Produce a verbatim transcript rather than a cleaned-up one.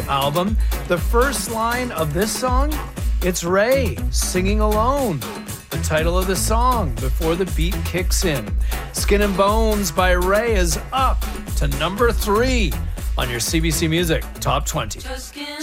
album. The first line of this song, it's Ray singing alone. The title of the song before the beat kicks in. Skin and Bones by Ray is up to number three on your C B C Music Top twenty.